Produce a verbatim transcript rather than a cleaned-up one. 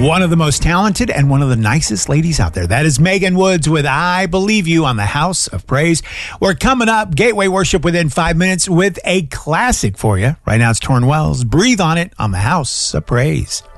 One of the most talented and one of the nicest ladies out there. That is Megan Woods with I Believe You on the House of Praise. We're coming up, Gateway Worship within five minutes with a classic for you. Right now it's Torn Wells, Breathe on It on the House of Praise.